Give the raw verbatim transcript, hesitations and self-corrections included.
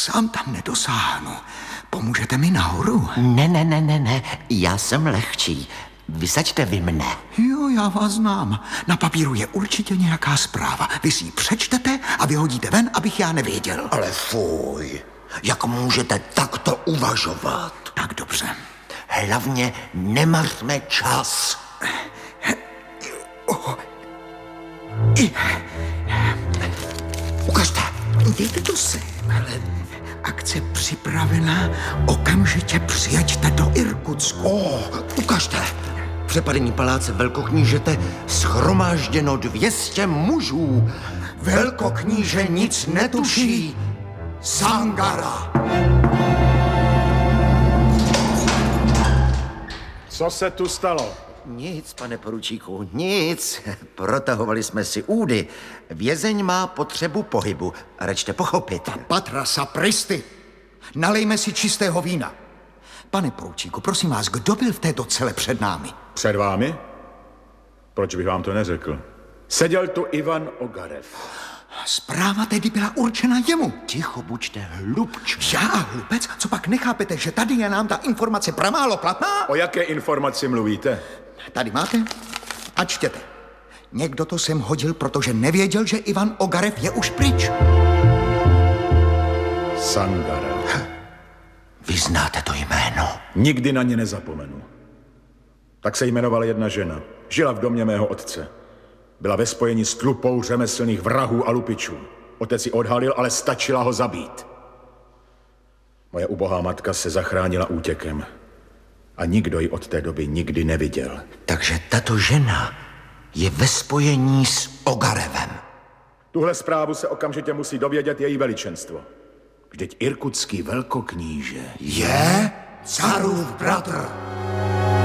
Sám tam nedosáhnu. Pomůžete mi nahoru? Ne, ne, ne, ne, ne. Já jsem lehčí. Vysaďte vy mne. Jo, já vás znám. Na papíru je určitě nějaká zpráva. Vy si ji přečtete a vyhodíte ven, abych já nevěděl. Ale fuj, jak můžete takto uvažovat? Tak dobře. Hlavně nemařme čas. Oh. I... Ukažte. Dejte to sem. Ale akce připravená. Okamžitě přijeďte do Irkutsku. O, ukažte. V přepadení paláce velkoknížete shromážděno dvě stě mužů. Velkokníže nic netuší. Sangara. Co se tu stalo? Nic, pane poručíku, nic. Protahovali jsme si údy. Vězeň má potřebu pohybu. Račte pochopit. Patra sapristy. Nalejme si čistého vína. Pane poručíku, prosím vás, kdo byl v této cele před námi? Před vámi? Proč bych vám to neřekl? Seděl tu Ivan Ogarev. Zpráva tedy byla určena jemu. Ticho buďte, hlubč. Já hlubec? Co pak nechápete, že tady je nám ta informace pramálo platná? O jaké informaci mluvíte? Tady máte a čtěte. Někdo to sem hodil, protože nevěděl, že Ivan Ogarev je už pryč. Sangara. Vy znáte to jméno? Nikdy na ně nezapomenu. Tak se jmenovala jedna žena. Žila v domě mého otce. Byla ve spojení s tlupou řemeslných vrahů a lupičů. Otec ji odhalil, ale stačila ho zabít. Moje ubohá matka se zachránila útěkem. A nikdo ji od té doby nikdy neviděl. Takže tato žena je ve spojení s Ogarevem. Tuhle zprávu se okamžitě musí dovědět její veličenstvo. Vždyť irkutský velkokníže je carův bratr.